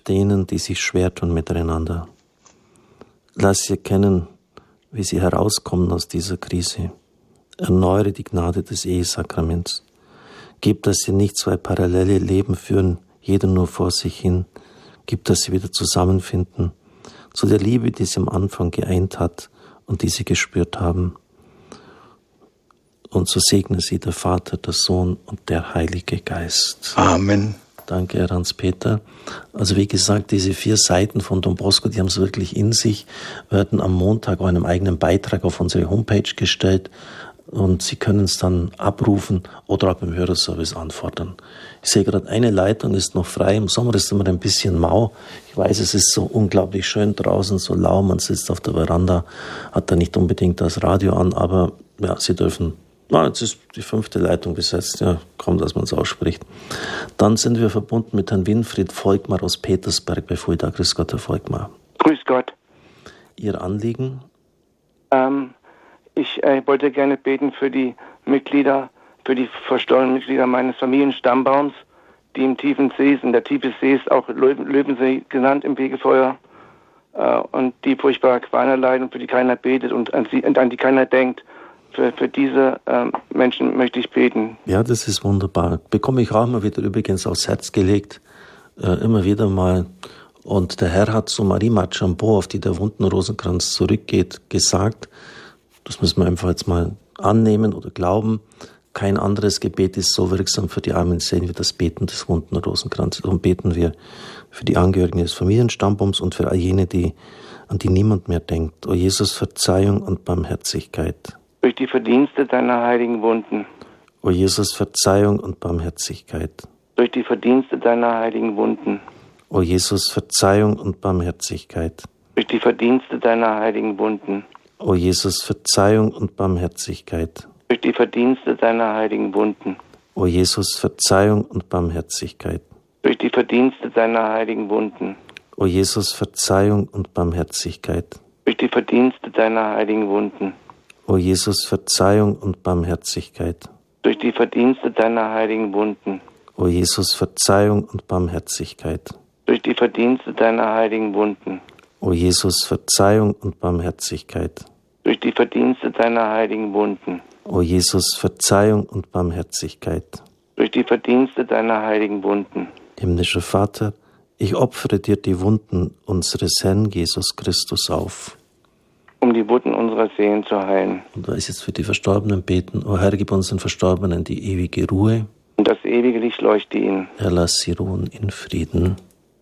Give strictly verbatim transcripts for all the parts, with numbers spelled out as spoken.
denen, die sich schwer tun miteinander. Lass sie erkennen, wie sie herauskommen aus dieser Krise. Erneuere die Gnade des Ehesakraments. Gib, dass sie nicht zwei parallele Leben führen, jeder nur vor sich hin. Gib, dass sie wieder zusammenfinden, zu der Liebe, die sie am Anfang geeint hat und die sie gespürt haben. Und so segne sie der Vater, der Sohn und der Heilige Geist. Amen. Danke, Herr Hans-Peter. Also wie gesagt, diese vier Seiten von Don Bosco, die haben es wirklich in sich, werden am Montag auch einen eigenen Beitrag auf unsere Homepage gestellt und Sie können es dann abrufen oder auch beim Hörerservice anfordern. Ich sehe gerade, eine Leitung ist noch frei. Im Sommer ist es immer ein bisschen mau. Ich weiß, es ist so unglaublich schön draußen, so lau. Man sitzt auf der Veranda, hat da nicht unbedingt das Radio an, aber ja, Sie dürfen. Na, jetzt ist die fünfte Leitung besetzt. Ja, kaum, dass man es ausspricht. Dann sind wir verbunden mit Herrn Winfried Volkmar aus Petersberg bei Fulda. Grüß Gott, Herr Volkmar. Grüß Gott. Ihr Anliegen? Ähm, ich äh, wollte gerne beten für die Mitglieder, für die verstorbenen Mitglieder meines Familienstammbaums, die im tiefen See sind. Der tiefe See ist auch Löwen, Löwensee genannt im Fegefeuer. Äh, und die furchtbar Qualen leiden, für die keiner betet und an, sie, und an die keiner denkt. Für, für diese ähm, Menschen möchte ich beten. Ja, das ist wunderbar. Bekomme ich auch mal wieder übrigens aufs Herz gelegt, äh, immer wieder mal. Und der Herr hat zu Marie Machambeau, auf die der Wunden-Rosenkranz zurückgeht, gesagt, das müssen wir einfach jetzt mal annehmen oder glauben, kein anderes Gebet ist so wirksam für die armen Seelen wie das Beten des Wunden-Rosenkranzes. Darum beten wir für die Angehörigen des Familienstammbaums und für all jene, die, an die niemand mehr denkt. O Jesus, Verzeihung und Barmherzigkeit. Durch die Verdienste deiner heiligen Wunden. O Jesus, Verzeihung und Barmherzigkeit. Durch die Verdienste deiner heiligen Wunden. O Jesus, Verzeihung und Barmherzigkeit. Durch die Verdienste deiner heiligen Wunden. O Jesus, Verzeihung und Barmherzigkeit. Durch die Verdienste deiner heiligen Wunden. O Jesus, Verzeihung und Barmherzigkeit. Durch die Verdienste deiner heiligen Wunden. O Jesus, Verzeihung und Barmherzigkeit. Durch die Verdienste deiner heiligen Wunden. O Jesus, Verzeihung und Barmherzigkeit. Durch die Verdienste deiner heiligen Wunden. O Jesus, Verzeihung und Barmherzigkeit. Durch die Verdienste deiner heiligen Wunden. O Jesus, Verzeihung und Barmherzigkeit. Durch die Verdienste deiner heiligen Wunden. O Jesus, Verzeihung und Barmherzigkeit. Durch die Verdienste deiner heiligen Wunden. Himmlischer Vater, ich opfere dir die Wunden unseres Herrn Jesus Christus auf, um die Wunden unserer Seelen zu heilen. Und da ist jetzt für die Verstorbenen beten. O Herr, gib unseren Verstorbenen die ewige Ruhe. Und das ewige Licht leuchte ihnen. Herr, lass sie ruhen in Frieden.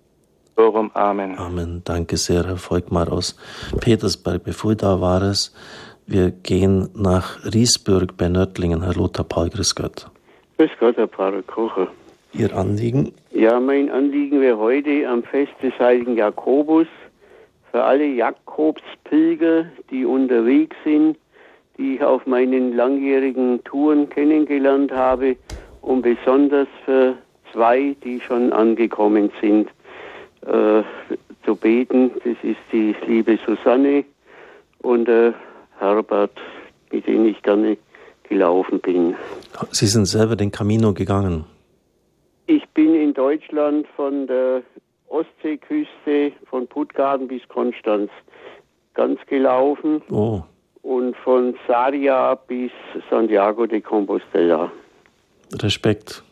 Orum Amen. Amen. Danke sehr, Herr Volkmar aus Petersberg. Bevor da war es, wir gehen nach Riesburg bei Nördlingen. Herr Lothar Paul, grüß Gott. Grüß Gott, Herr Pfarrer Kocher. Ihr Anliegen? Ja, mein Anliegen wäre heute am Fest des heiligen Jakobus für alle Jakobspilger, die unterwegs sind, die ich auf meinen langjährigen Touren kennengelernt habe, und besonders für zwei, die schon angekommen sind, äh, zu beten. Das ist die liebe Susanne und der Herbert, mit denen ich gerne gelaufen bin. Sie sind selber den Camino gegangen? Ich bin in Deutschland von der Ostseeküste von Puttgarden bis Konstanz ganz gelaufen. Oh. Und von Sarria bis Santiago de Compostela. Respekt.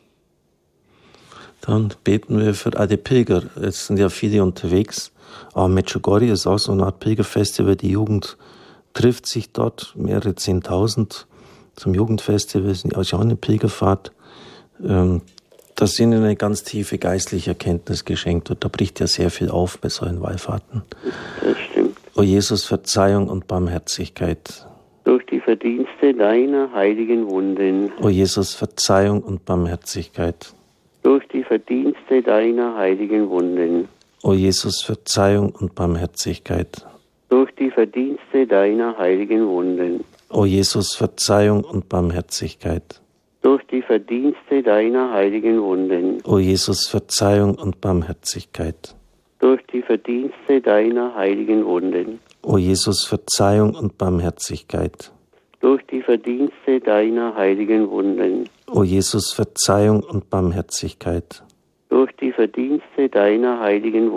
Dann beten wir für alle Pilger. Jetzt sind ja viele unterwegs. Aber Medjugorje ist auch so eine Art Pilgerfestival. Die Jugend trifft sich dort, mehrere Zehntausend zum Jugendfestival. Das ist auch eine Pilgerfahrt. Dass ihnen eine ganz tiefe geistliche Erkenntnis geschenkt wird. Da bricht ja sehr viel auf bei solchen Wallfahrten. Das stimmt. O Jesus, Verzeihung und Barmherzigkeit. Durch die Verdienste deiner heiligen Wunden. O Jesus, Verzeihung und Barmherzigkeit. Durch die Verdienste deiner heiligen Wunden. O Jesus, Verzeihung und Barmherzigkeit. Durch die Verdienste deiner heiligen Wunden. O Jesus, Verzeihung und Barmherzigkeit. Durch die Verdienste deiner heiligen Wunden. O Jesus, Verzeihung und Barmherzigkeit. Durch die Verdienste deiner heiligen Wunden. O Jesus, Verzeihung und Barmherzigkeit. Durch die Verdienste deiner heiligen Wunden. O Jesus, Verzeihung und Barmherzigkeit. Durch die Verdienste deiner heiligen Wunden.